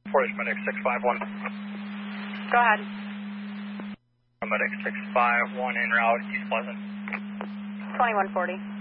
Portage Medic 651. Go ahead. Medic 651 en route, East Pleasant. 2140.